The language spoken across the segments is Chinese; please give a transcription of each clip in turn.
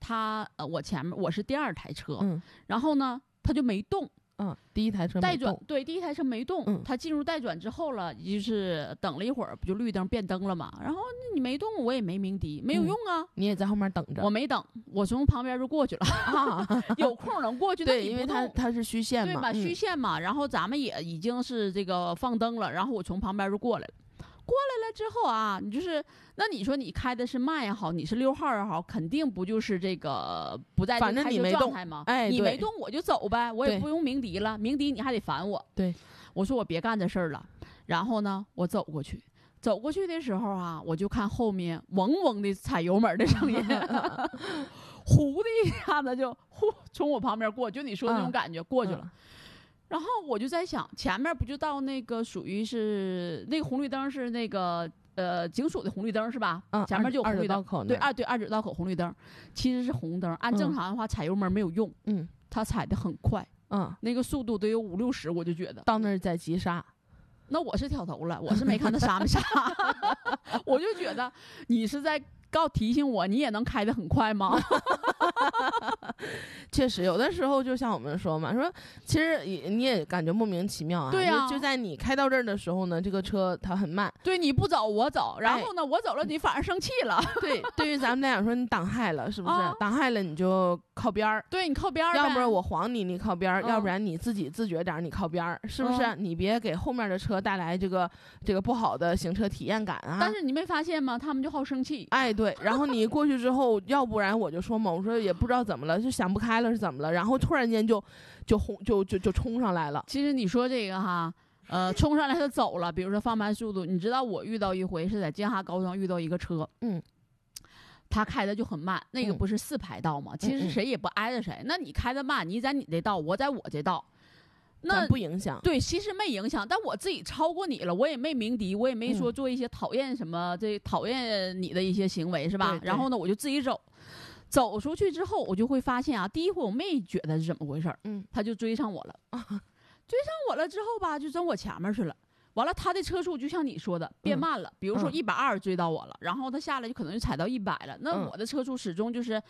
我前面我是第二台车，然后呢他就没动。 第一台车没动， 对，第一台车没动，他进入待转之后了，就是等了一会儿，不就绿灯变灯了嘛？然后你没动，我也没鸣笛，没有用啊。 你也在后面等着， 我没等，我从旁边就过去了。有空能过去， 对，因为它是虚线嘛， 对吧？虚线嘛。然后咱们也已经是这个放灯了，然后我从旁边就过来了。过来了之后啊，你就是那你说你开的是慢也好，你是6号也好，肯定不就是这个不在这开车状态吗？你没动我就走呗，我也不用鸣笛了，鸣笛你还得烦我。 对， 我说我别干这事儿了。然后呢，我走过去的时候啊，我就看后面嗡嗡的踩油门的声音，呼的一下子就从我旁边过，就你说那种感觉过去了。然后我就在想，前面不就到那个属于是那个红绿灯是那个警署的红绿灯是吧？前面就有红绿灯，对二九道口红绿灯，其实是红灯。按正常的话，踩油门没有用，他踩得很快，那个速度得有50、60，我就觉得到那儿再急刹。 那我是挑头了，我是没看他刹没刹，我就觉得你是在提醒我，你也能开得很快吗？ 确实，有的时候就像我们说嘛，说其实你也感觉莫名其妙啊。 对啊， 就在你开到这儿的时候呢，这个车它很慢。 对，你不走我走，然后呢，我走了你反而生气了。 对，对于咱们来讲说你挡害了，是不是？挡害了你就靠边儿。 对，你靠边儿， 要不然我晃你靠边儿，要不然你自己自觉点，你靠边儿，是不是？你别给后面的车带来这个不好的行车体验感啊。 但是你没发现吗？他们就好生气。 对，然后你过去之后，要不然我就说嘛，我说也不知道怎么了，就想不开了是怎么了，然后突然间就冲上来了。 其实你说这个哈，冲上来他走了，比如说放慢速度，你知道我遇到一回是在京哈高速上遇到一个车，他开的就很慢，那个不是4排道吗？其实谁也不挨着谁，那你开的慢，你在你这道，我在我这道。 那不影响， 对，其实没影响，但我自己超过你了，我也没鸣笛，我也没说做一些讨厌讨厌你的一些行为，是吧？ 对对， 然后呢，我就自己走出去之后，我就会发现啊，第一回我没觉得是怎么回事，他就追上我了，追上我了之后吧，就整我前面去了。完了，他的车速就像你说的变慢了，比如说120追到我了，然后他下来就可能就踩到100了，那我的车速始终就是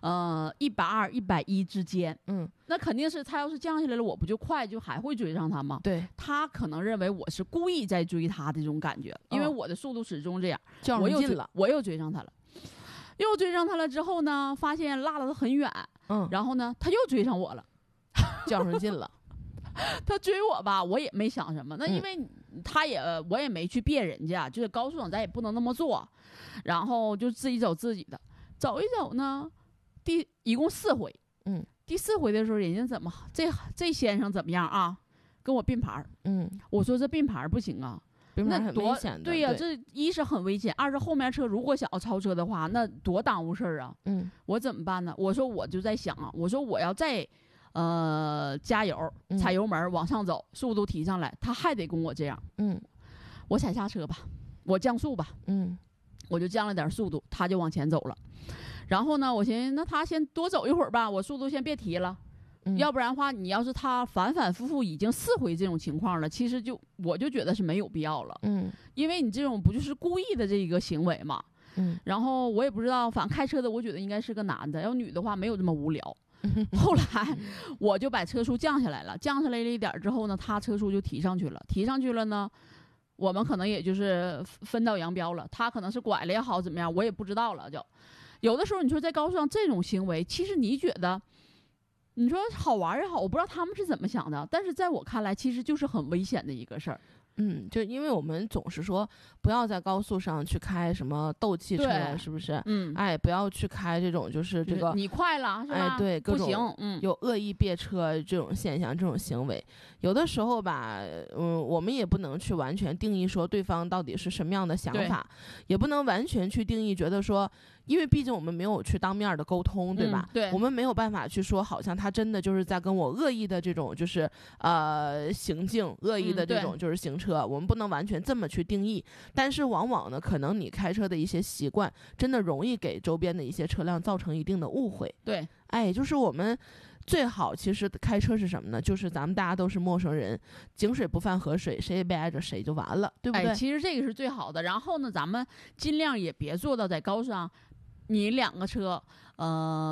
120、110之间，那肯定是他要是降下来了，我不就快就还会追上他吗？ 对， 他可能认为我是故意在追他的这种感觉，因为我的速度始终这样， 我又追上他了。又追上他了之后呢，发现落得很远，然后呢他又追上我了， 较上劲了。 他追我吧，我也没想什么，那因为我也没去别人家，就是高速上咱也不能那么做，然后就自己走自己的，走一走呢，一共4回，第4回的时候，人家怎么这先生怎么样啊？跟我并排，我说这并排不行啊， 并排很危险的。 对呀，这一是很危险，二是后面车如果想要超车的话，那多耽误事儿啊。我怎么办呢？我说我就在想啊，我说我要再加油踩油门往上走，速度提上来，他还得跟我这样，我踩下车吧，我降速吧，我就降了点速度，他就往前走了。然后呢，我寻思那他先多走一会儿吧，我速度先别提了，要不然的话，你要是他反反复复已经4回这种情况了，其实我就觉得是没有必要了，因为你这种不就是故意的这个行为嘛，然后我也不知道，反正开车的我觉得应该是个男的，要女的话没有这么无聊。后来我就把车速降下来了，降下来了一点之后呢，他车速就提上去了呢，我们可能也就是分道扬镳了，他可能是拐了也好怎么样，我也不知道了。就有的时候你说在高速上这种行为，其实你觉得你说好玩也好，我不知道他们是怎么想的，但是在我看来其实就是很危险的一个事儿。 就因为我们总是说不要在高速上去开什么斗气车，是不是？不要去开这种就是这个你快了是吧？ 对，各种不行， 有恶意别车这种现象，这种行为，有的时候吧，我们也不能去完全定义说对方到底是什么样的想法，也不能完全去定义觉得说，因为毕竟我们没有去当面的沟通，对吧？ 对， 我们没有办法去说，好像他真的就是在跟我恶意的这种就是行径，恶意的这种就是行车。我们不能完全这么去定义，但是往往呢，可能你开车的一些习惯，真的容易给周边的一些车辆造成一定的误会。 对， 就是我们最好其实开车是什么呢？就是咱们大家都是陌生人，井水不犯河水，谁也别挨着谁就完了，对不对？ 其实这个是最好的。然后呢，咱们尽量也别做到在高速上，你2个车，